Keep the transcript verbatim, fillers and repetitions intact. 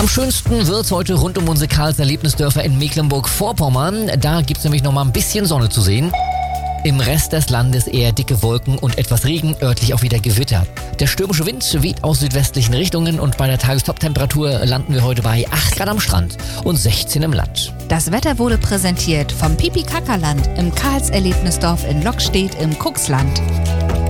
Am schönsten wird's heute rund um unsere Karls-Erlebnisdörfer in Mecklenburg-Vorpommern. Da gibt's nämlich noch mal ein bisschen Sonne zu sehen. Im Rest des Landes eher dicke Wolken und etwas Regen, örtlich auch wieder Gewitter. Der stürmische Wind weht aus südwestlichen Richtungen und bei der Tagestop-Temperatur landen wir heute bei acht Grad am Strand und sechzehn im Land. Das Wetter wurde präsentiert vom Pipi-Kaka-Land im Karls-Erlebnisdorf in Lockstedt im Cuxland.